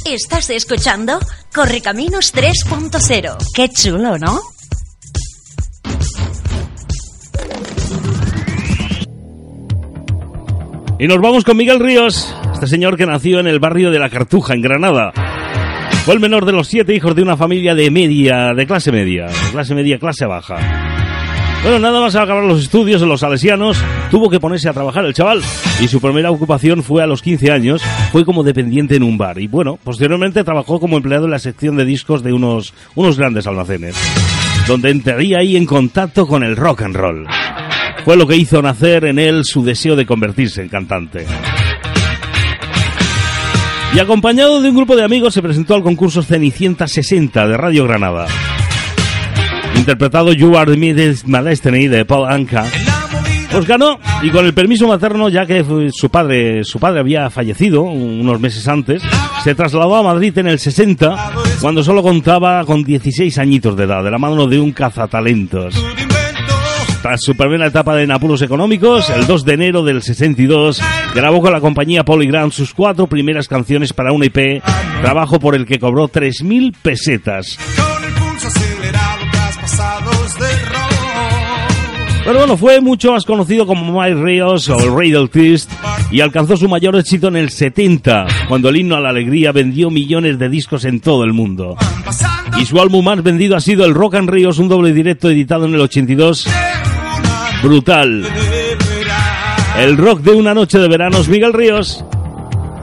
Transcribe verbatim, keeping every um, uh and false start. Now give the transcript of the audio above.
Estás escuchando Correcaminos tres punto cero. Qué chulo, ¿no? Y nos vamos con Miguel Ríos, este señor que nació en el barrio de La Cartuja, en Granada. Fue el menor de los siete hijos de una familia de media, de clase media, de clase media, clase baja. Bueno, nada más acabar los estudios en los Salesianos, tuvo que ponerse a trabajar el chaval. Y su primera ocupación fue a los quince años, fue como dependiente en un bar. Y bueno, posteriormente trabajó como empleado en la sección de discos de unos, unos grandes almacenes, donde entraría ahí en contacto con el rock and roll. Fue lo que hizo nacer en él su deseo de convertirse en cantante. Y acompañado de un grupo de amigos se presentó al concurso Cenicienta sesenta de Radio Granada. Interpretado You Are My Destiny de Paul Anka, pues ganó, y con el permiso materno, ya que su padre, su padre había fallecido unos meses antes, se trasladó a Madrid en el sesenta, cuando solo contaba con dieciséis añitos de edad, de la mano de un cazatalentos. Tras su primera etapa de apuros económicos, el dos de enero del sesenta y dos, grabó con la compañía Polygram sus cuatro primeras canciones para un E P, trabajo por el que cobró tres mil pesetas. Pero bueno, fue mucho más conocido como Mike Ríos o el Rey del Twist, y alcanzó su mayor éxito en el setenta, cuando el himno a la alegría vendió millones de discos en todo el mundo. Y su álbum más vendido ha sido el Rock and Ríos, un doble directo editado en el ochenta y dos. Brutal. El rock de una noche de veranos, Miguel Ríos.